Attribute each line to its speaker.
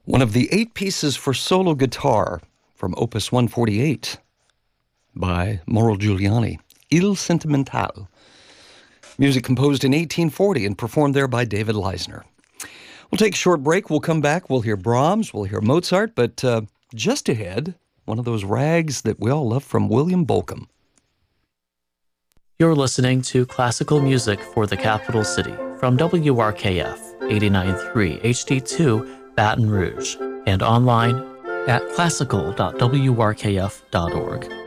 Speaker 1: One of the 8 pieces for solo guitar from Opus 148 by Mauro Giuliani, Il Sentimentale. Music composed in 1840 and performed there by David Leisner. We'll take a short break. We'll come back. We'll hear Brahms. We'll hear Mozart. But just ahead, one of those rags that we all love from William Bolcom.
Speaker 2: You're listening to Classical Music for the Capital City from WRKF 89.3 HD2 Baton Rouge and online at classical.wrkf.org.